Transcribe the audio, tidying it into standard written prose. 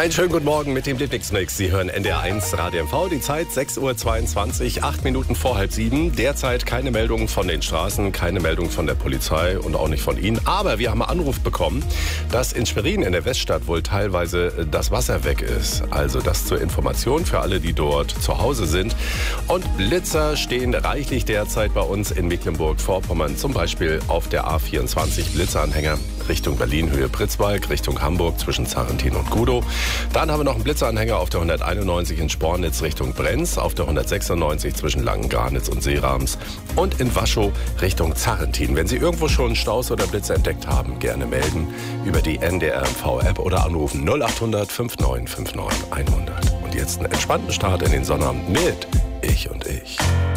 Einen schönen guten Morgen mit dem Lieblingsmix. Sie hören NDR1 Radio MV, die Zeit 6:22 Uhr, 8 Minuten vor halb 7. Derzeit keine Meldung von den Straßen, keine Meldung von der Polizei und auch nicht von Ihnen. Aber wir haben einen Anruf bekommen, dass in Schwerin in der Weststadt wohl teilweise das Wasser weg ist. Also das zur Information für alle, die dort zu Hause sind. Und Blitzer stehen reichlich derzeit bei uns in Mecklenburg-Vorpommern. Zum Beispiel auf der A24 Blitzeranhänger Richtung Berlin, Höhe Pritzwalk, Richtung Hamburg zwischen Zarrentin und Gudow. Dann haben wir noch einen Blitzeranhänger auf der 191 in Spornitz Richtung Brenz, auf der 196 zwischen Langen-Granitz und Seerams und in Waschow Richtung Zarrentin. Wenn Sie irgendwo schon Staus oder Blitze entdeckt haben, gerne melden über die NDR-MV-App oder anrufen 0800 5959 100. Und jetzt einen entspannten Start in den Sonnabend mit Ich und Ich.